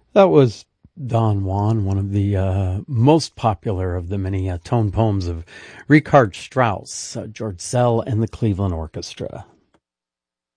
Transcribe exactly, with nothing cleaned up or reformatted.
That was Don Juan, one of the uh, most popular of the many uh, tone poems of Richard Strauss, uh, George Szell, and the Cleveland Orchestra.